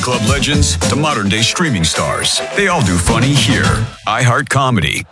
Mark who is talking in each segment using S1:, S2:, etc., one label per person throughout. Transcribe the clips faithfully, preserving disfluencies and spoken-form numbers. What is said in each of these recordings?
S1: Club legends to modern-day streaming stars. They all do funny here. iHeart Comedy.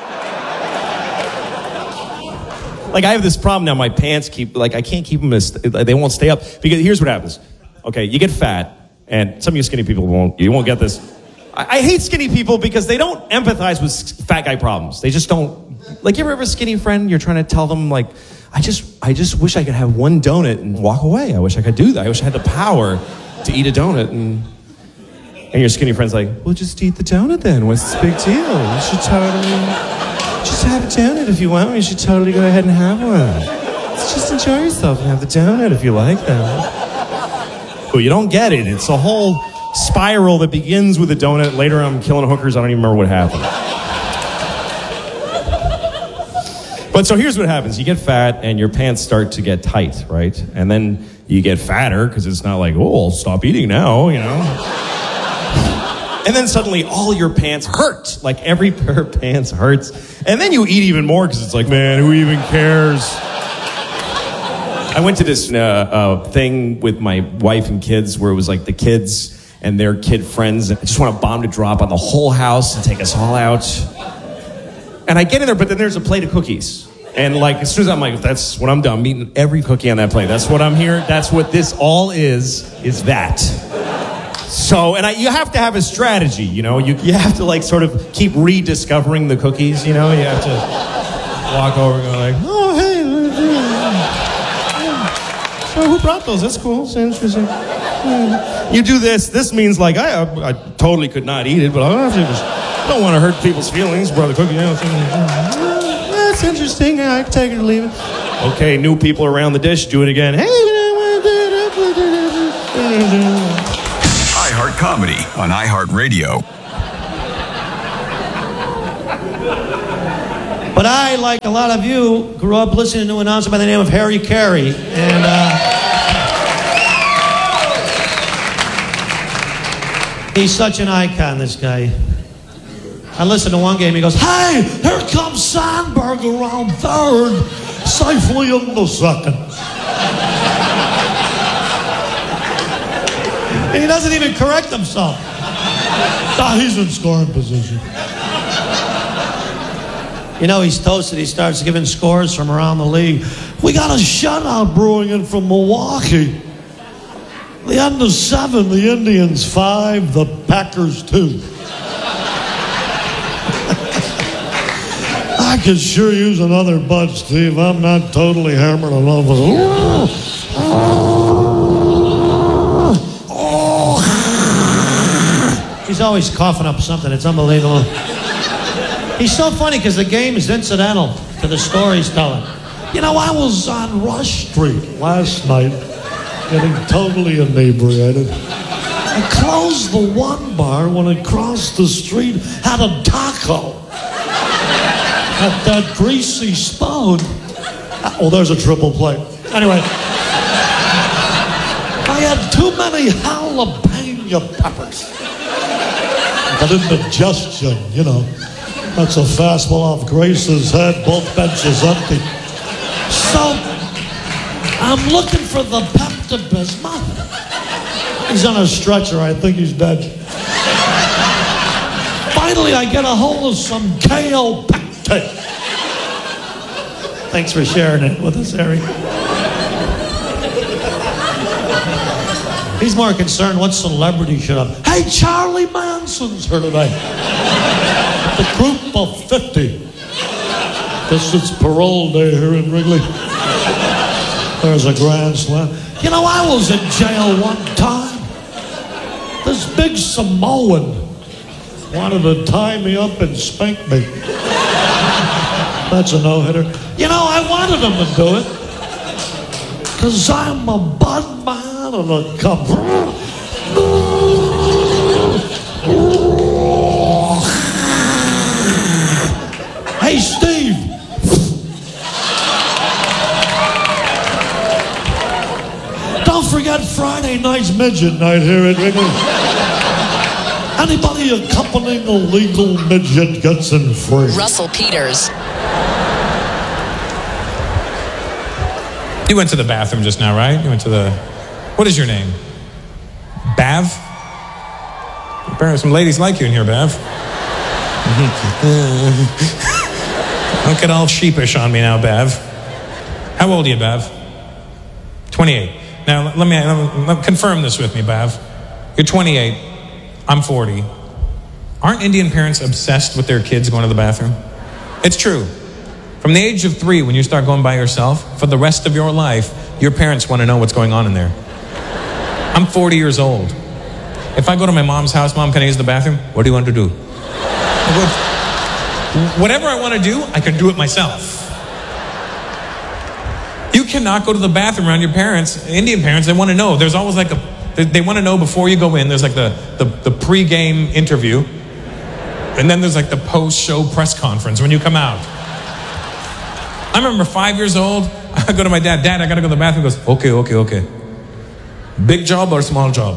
S2: Like, I have this problem now. My pants keep, like, I can't keep them as, they won't stay up. Because here's what happens. Okay, you get fat, and some of you skinny people won't, you won't get this. I, I hate skinny people because they don't empathize with fat guy problems. They just don't, like, you ever have a skinny friend, you're trying to tell them, like, I just, I just wish I could have one donut and walk away. I wish I could do that. I wish I had the power to eat a donut. And, and your skinny friend's like, well, just eat the donut then. What's this big deal? You should totally... Just have a donut if you want. You should totally go ahead and have one. Just enjoy yourself and have the donut if you like them. Well, you don't get it. It's a whole spiral that begins with a donut. Later, I'm killing hookers. I don't even remember what happened. But so here's what happens. You get fat and your pants start to get tight, right? And then you get fatter because it's not like, oh, I'll stop eating now, you know? And then suddenly all your pants hurt. Like every pair of pants hurts. And then you eat even more because it's like, man, who even cares? I went to this uh, uh, thing with my wife and kids where it was like the kids and their kid friends. I just want a bomb to drop on the whole house and take us all out. And I get in there, but then there's a plate of cookies. And like, as soon as I'm like, that's what I'm done. I'm eating every cookie on that plate. That's what I'm here. That's what this all is, is that. So, and I, you have to have a strategy, you know, you, you have to like sort of keep rediscovering the cookies, you know, you have to walk over and go like, oh, hey, so who brought those? That's cool, it's interesting. You do this, this means like, I, I, I totally could not eat it, but I don't, have to just, I don't want to hurt people's feelings, brother cookie, you know, that's interesting, yeah, I can take it or leave it. Okay, new people around the dish, do it again. Hey,
S1: iHeart Comedy on iHeartRadio.
S3: But I, like a lot of you, grew up listening to an announcer by the name of Harry Carey. And uh, he's such an icon, this guy. I listened to one game, he goes, hey, here comes Sandberg around third, safely in the second. And he doesn't even correct himself. Ah, he's in scoring position. You know, he's toasted. He starts giving scores from around the league. We got a shutout brewing in from Milwaukee. The end is seven, the Indians five, the Packers two. I could sure use another bud, Steve. I'm not totally hammered enough. He's always coughing up something. It's unbelievable. He's so funny because the game is incidental to the story he's telling. You know, I was on Rush Street last night getting totally inebriated. I closed the one bar when across the street had a taco. At that greasy spoon. Oh, there's a triple play. Anyway, I had too many jalapeno peppers. But indigestion, you know. That's a fastball off Grace's head, both benches empty. So, I'm looking for the Pepto-Bismol. He's on a stretcher, I think he's dead. Finally, I get a hold of some Kaopectate. Thanks for sharing it with us, Harry. He's more concerned what celebrity should have. Hey, Charlie Manson's here today. The group of fifty. Guess it's parole day here in Wrigley. There's a grand slam. You know, I was in jail one time. This big Samoan wanted to tie me up and spank me. That's a no-hitter. You know, I wanted him to do it. Because I'm a bud man and a cub. Hey, Steve. Don't forget Friday night's midget night here at Wrigley. Anybody accompanying a legal midget gets in free.
S4: Russell Peters.
S5: You went to the bathroom just now, right? You went to the... What is your name? Bav?
S4: Apparently some ladies like you in here, Bev. Don't get all sheepish on me now, Bev. How old are you, Bev? twenty-eight. Now, let me, let me confirm this with me, Bev. You're twenty-eight. I'm forty. Aren't Indian parents obsessed with their kids going to the bathroom? It's true. From the age of three, when you start going by yourself, for the rest of your life, your parents want to know what's going on in there. I'm forty years old. If I go to my mom's house, Mom, can I use the bathroom? What do you want to do? Whatever I want to do, I can do it myself. You cannot go to the bathroom around your parents. Indian parents, they want to know. There's always like a, they, they want to know before you go in. There's like the, the, the pre-game interview. And then there's like the post-show press conference when you come out. I remember five years old, I go to my dad, Dad, I got to go to the bathroom. He goes, okay, okay, okay. Big job or small job?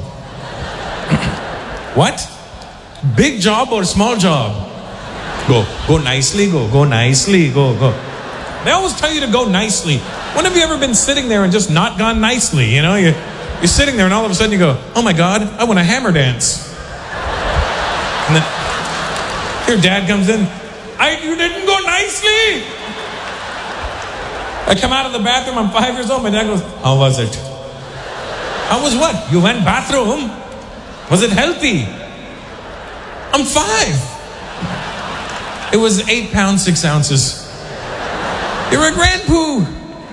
S4: What? Big job or small job? Go, go nicely, go, go nicely, go, go. They always tell you to go nicely. When have you ever been sitting there and just not gone nicely? You know, you, you're sitting there and all of a sudden you go, oh my God, I want a hammer dance. And then your dad comes in, I, you didn't go nicely. I come out of the bathroom, I'm five years old, my dad goes, how was it? How was what? You went bathroom? Was it healthy? I'm five. It was eight pounds, six ounces. You're a grandpoo.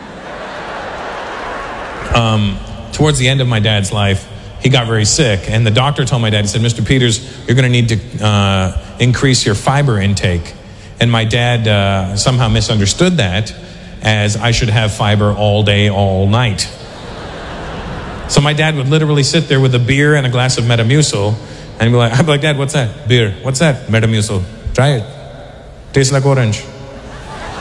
S4: Um, towards the end of my dad's life, he got very sick, and the doctor told my dad, he said, Mister Peters, you're going to need to uh, increase your fiber intake. And my dad uh, somehow misunderstood that as I should have fiber all day, all night. So my dad would literally sit there with a beer and a glass of Metamucil, and he'd be like, I'd be like, Dad, what's that? Beer. What's that? Metamucil. Try it. Tastes like orange.